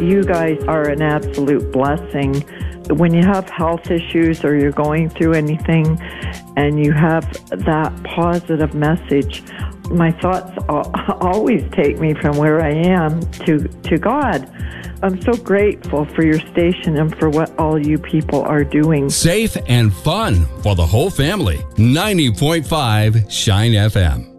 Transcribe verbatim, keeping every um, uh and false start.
You guys are an absolute blessing. When you have health issues or you're going through anything and you have that positive message, my thoughts always take me from where I am to, to God. I'm so grateful for your station and for what all you people are doing. Safe and fun for the whole family. ninety point five Shine F M.